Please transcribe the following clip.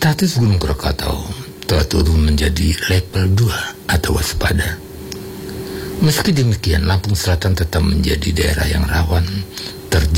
Status Gunung Krakatau telah turun menjadi level 2 atau waspada. Meski demikian, Lampung Selatan tetap menjadi daerah yang rawan